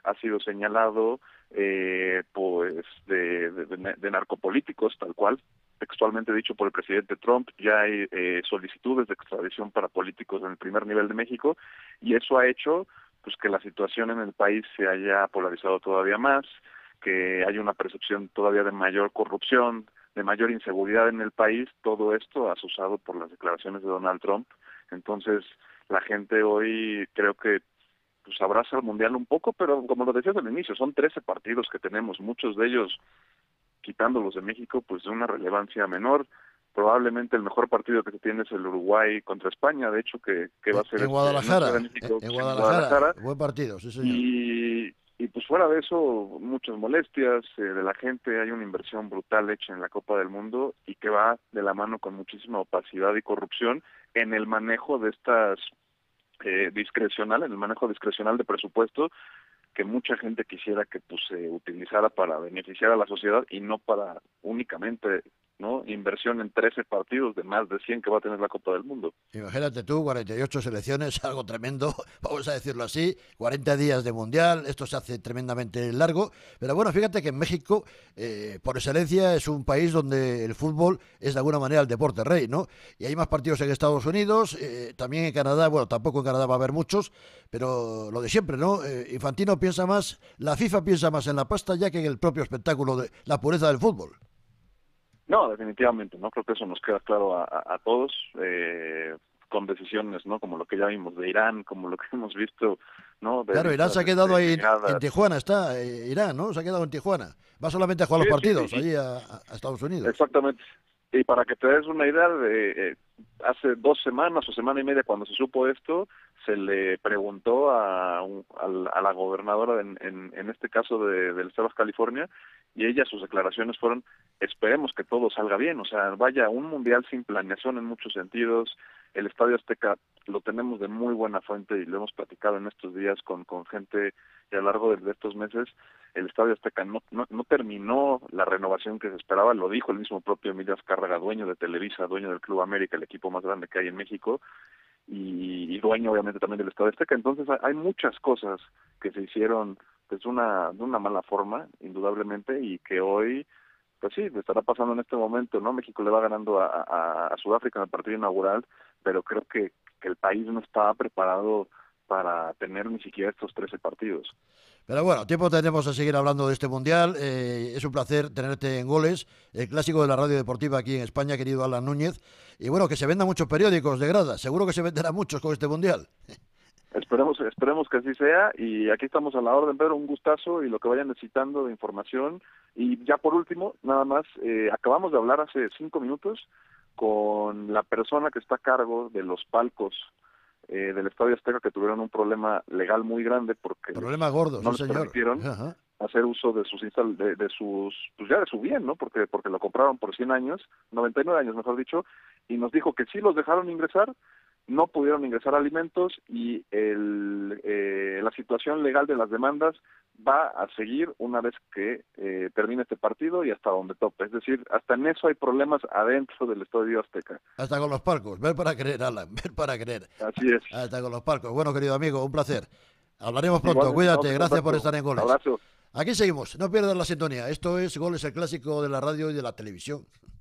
ha sido señalado pues de narcopolíticos, tal cual, textualmente dicho por el presidente Trump. Ya hay solicitudes de extradición para políticos en el primer nivel de México, y eso ha hecho pues que la situación en el país se haya polarizado todavía más, que hay una percepción todavía de mayor corrupción, de mayor inseguridad en el país, todo esto asusado por las declaraciones de Donald Trump. Entonces, la gente hoy creo que pues abraza el Mundial un poco, pero como lo decías al inicio, son 13 partidos que tenemos, muchos de ellos, quitándolos de México, pues de una relevancia menor. Probablemente el mejor partido que se tiene es el Uruguay contra España, de hecho, que va a ser En en la Ciudad de Guadalajara, México, en pues, en Guadalajara, Guadalajara. buen partido, sí señor. Y pues fuera de eso, muchas molestias de la gente. Hay una inversión brutal hecha en la Copa del Mundo y que va de la mano con muchísima opacidad y corrupción en el manejo de estas discrecional, en el manejo discrecional de presupuesto, que mucha gente quisiera que pues se utilizara para beneficiar a la sociedad y no para únicamente, ¿no?, inversión en 13 partidos de más de 100 que va a tener la Copa del Mundo. Imagínate tú, 48 selecciones, algo tremendo, vamos a decirlo así, 40 días de Mundial, esto se hace tremendamente largo, pero bueno, fíjate que en México, por excelencia, es un país donde el fútbol es de alguna manera el deporte rey, ¿no? Y hay más partidos en Estados Unidos, también en Canadá, bueno, tampoco en Canadá va a haber muchos, pero lo de siempre, ¿no? Infantino piensa más, la FIFA piensa más en la pasta ya que en el propio espectáculo de la pureza del fútbol. No, definitivamente, ¿no? Creo que eso nos queda claro a todos, con decisiones, ¿no? Como lo que ya vimos de Irán, como lo que hemos visto, ¿no? De Claro, Irán estas se ha quedado ahí en llegadas. Tijuana, está Irán, ¿no? Se ha quedado en Tijuana. Va solamente a jugar Sí, los sí, partidos sí, allí a Estados Unidos. exactamente. Y para que te des una idea, hace 2 semanas o semana y media cuando se supo esto, se le preguntó a la gobernadora en este caso del estado de California, y ella, sus declaraciones fueron: esperemos que todo salga bien. O sea, vaya, un mundial sin planeación en muchos sentidos. El Estadio Azteca lo tenemos de muy buena fuente y lo hemos platicado en estos días con gente, y a lo largo de estos meses el Estadio Azteca no terminó la renovación que se esperaba. Lo dijo el mismo propio Emilio Azcárraga, dueño de Televisa, dueño del Club América, el equipo más grande que hay en México, y dueño obviamente también del Estadio Azteca. Entonces hay muchas cosas que se hicieron pues de una mala forma, indudablemente, y que hoy pues sí, le estará pasando en este momento, ¿no? México le va ganando a Sudáfrica en el partido inaugural, pero creo que el país no estaba preparado para tener ni siquiera estos 13 partidos. Pero bueno, tiempo tendremos a seguir hablando de este Mundial. Es un placer tenerte en Goles, el clásico de la radio deportiva aquí en España, querido Alan Núñez. Y bueno, que se vendan muchos periódicos de grada. Seguro que se venderán muchos con este Mundial. Esperemos que así sea, y aquí estamos a la orden, Pedro. Un gustazo, y lo que vayan necesitando de información. Y ya por último, nada más, acabamos de hablar hace 5 minutos con la persona que está a cargo de los palcos del Estadio Azteca, que tuvieron un problema legal muy grande porque Problema gordo, no sí les señor. permitieron Ajá. hacer uso de sus pues ya de su bien, ¿no? Porque lo compraron por 100 años, 99 años mejor dicho, y nos dijo que sí los dejaron ingresar, no pudieron ingresar alimentos, y la situación legal de las demandas va a seguir una vez que termine este partido y hasta donde tope. Es decir, hasta en eso hay problemas adentro del Estadio Azteca. Hasta con los palcos. Ver para creer, Alan. Ver para creer. Así es. Hasta con los palcos. Bueno, querido amigo, un placer. Hablaremos pronto. Igualmente estamos Cuídate. en Gracias por contacto. estar en Goles. Abrazo. Aquí seguimos. No pierdas la sintonía. Esto es Goles, el clásico de la radio y de la televisión.